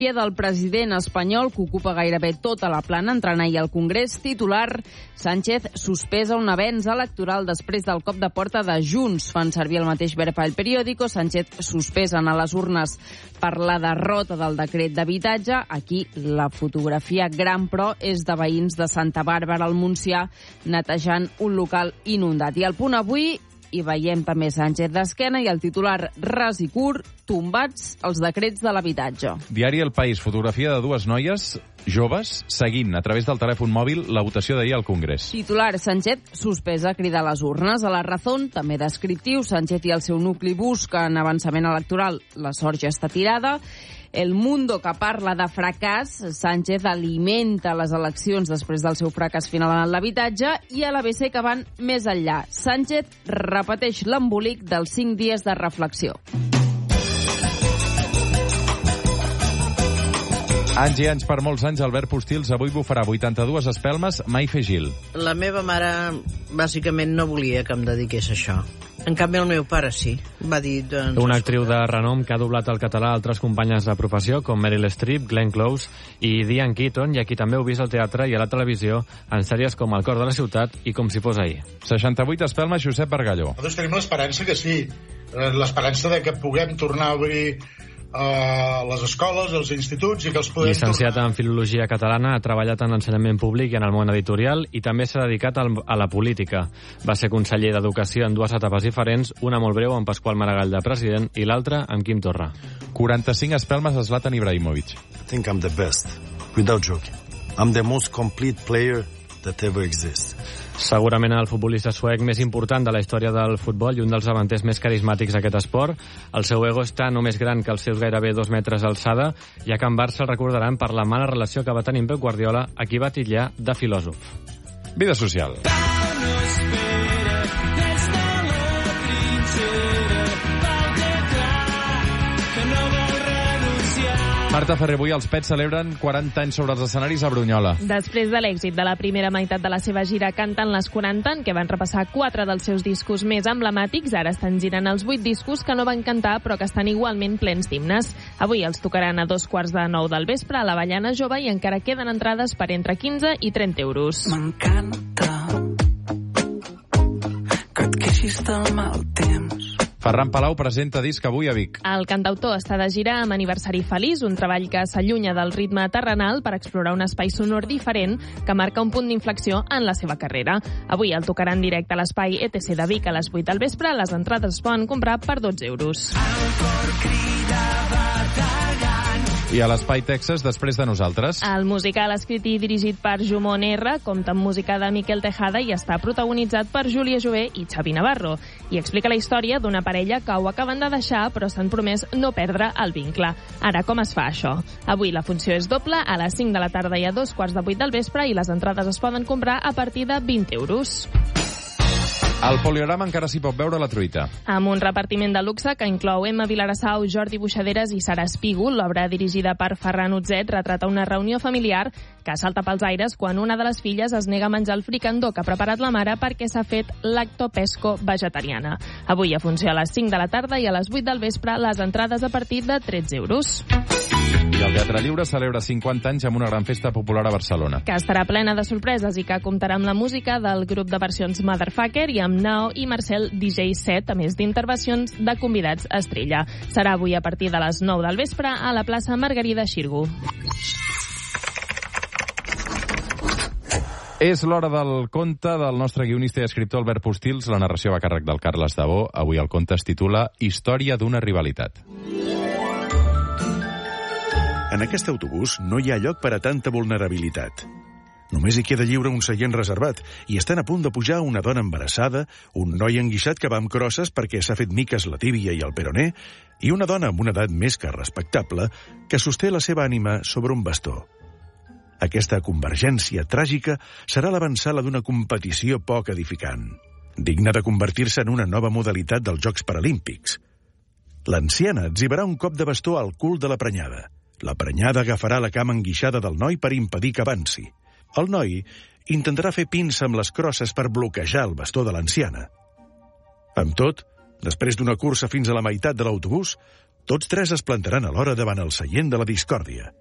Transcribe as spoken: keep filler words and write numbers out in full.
del president espanyol, que ocupa gairebé tota la plana, entrant ahir al Congrés. Titular: Sánchez suspès a un avenç electoral després del cop de porta de Junts. Fan servir el mateix verb a El Periódico. Sánchez suspès a les urnes per la derrota del decret d'habitatge. Aquí la fotografia gran, però, és de veïns de Santa Bàrbara al Montsià netejant un local inundat. I al Punt Avui hi veiem també Sánchez d'esquena i el titular ras i curt: tombats els decrets de l'habitatge. Diari El País, fotografia de dues noies joves seguint a través del telèfon mòbil la votació d'ahir al Congrés. Titular: Sánchez suspès a cridar les urnes. A La Razón, també descriptiu: Sánchez i el seu nucli busquen avançament electoral. La sort ja està tirada. El Mundo, que parla de fracàs: Sánchez alimenta les eleccions després del seu fracàs final en l'habitatge. I a l'A B C, que van més enllà: Sánchez repeteix l'embolic dels cinc dies de reflexió. Anys i anys, per molts anys, Albert Postils avui bufarà vuitanta-dues espelmes, mai fer Gil. La meva mare, bàsicament, no volia que em dediqués a això. En canvi, el meu pare sí. Va dir... Doncs, una actriu de renom que ha doblat al català altres companyes de professió, com Meryl Streep, Glenn Close i Diane Keaton, i a qui també heu vist al teatre i a la televisió en sèries com El cor de la ciutat i Com si fos ahir. seixanta-vuit espelmes, Josep Bargalló. Nosaltres tenim l'esperança que sí. L'esperança de que puguem tornar a obrir a les escoles, als instituts i que els podem... Llicenciat tornar... en Filologia Catalana, ha treballat en l'ensenyament públic i en el món editorial i també s'ha dedicat al, a la política. Va ser conseller d'Educació en dues etapes diferents, una molt breu amb Pasqual Maragall de president i l'altra amb Quim Torra. quaranta-cinc espelmes a Zlatan Ibrahimovic. I think I'm the best, without joking. I'm the most complete player that ever exists. Segurament el futbolista suec més important de la història del futbol i un dels davanters més carismàtics d'aquest esport. El seu ego està no més gran que els seus gairebé dos metres d'alçada, i a Can Barça el recordaran per la mala relació que va tenir amb Pep Guardiola, a qui va titllar de filòsof. Vida social. Marta Ferrer, avui els Pets celebren quaranta anys sobre els escenaris a Brunyola. Després de l'èxit de la primera meitat de la seva gira Canten les quaranta, en què van repassar quatre dels seus discos més emblemàtics, ara estan girant els vuit discos que no van cantar però que estan igualment plens d'himnes. Avui els tocaran a dos quarts de nou del vespre a l'Avellana Jove i encara queden entrades per entre quinze i trenta euros. M'encanta que et queixis del mal temps. Ferran Palau presenta disc avui a Vic. El cantautor està de gira amb Aniversari Feliç, un treball que s'allunya del ritme terrenal per explorar un espai sonor diferent que marca un punt d'inflexió en la seva carrera. Avui el tocarà en directe a l'espai E T C de Vic a les vuit del vespre. Les entrades es poden comprar per dotze euros. El cor crida bategant. I a l'Espai Texas, després de nosaltres. El musical, escrit i dirigit per Jumon R, compta amb música de Miquel Tejada i està protagonitzat per Júlia Jové i Xavi Navarro. I explica la història d'una parella que ho acaben de deixar però s'han promès no perdre el vincle. Ara, com es fa això? Avui la funció és doble, a les cinc de la tarda i a dos quarts de vuit del vespre, i les entrades es poden comprar a partir de vint euros. Al Poliorama encara s'hi pot veure La truita. Amb un repartiment de luxe que inclou Emma Vilarassau, Jordi Buixaderes i Sara Espígol, l'obra dirigida per Ferran Utzet retrata una reunió familiar que salta pels aires quan una de les filles es nega a menjar el fricandó que ha preparat la mare perquè s'ha fet lactopesco vegetariana. Avui a funció a les cinc de la tarda i a les vuit del vespre, les entrades a partir de tretze euros. I el Teatre Lliure celebra cinquanta anys amb una gran festa popular a Barcelona. Que estarà plena de sorpreses i que comptarà amb la música del grup de versions Motherfucker i amb Nao i Marcel D J set, a més d'intervencions de convidats estrella. Serà avui a partir de les nou del vespre a la plaça Margarida Xirgu. És l'hora del conte del nostre guionista i escriptor Albert Postils. La narració va a càrrec del Carles Dabó. Avui el conte es titula Història d'una rivalitat. En aquest autobús no hi ha lloc per a tanta vulnerabilitat. Només hi queda lliure un seient reservat i estan a punt de pujar una dona embarassada, un noi enguixat que va amb crosses perquè s'ha fet miques la tíbia i el peroné, i una dona amb una edat més que respectable que sosté la seva ànima sobre un bastó. Aquesta convergència tràgica serà l'avançala d'una competició poc edificant, digna de convertir-se en una nova modalitat dels Jocs Paralímpics. L'anciana etzibarà un cop de bastó al cul de la prenyada. La prenyada agafarà la cama enguixada del noi per impedir que avanci. El noi intentarà fer pinça amb les crosses per bloquejar el bastó de l'anciana. Amb tot, després d'una cursa fins a la meitat de l'autobús, Tots tres es plantaran alhora davant el seient de la discòrdia.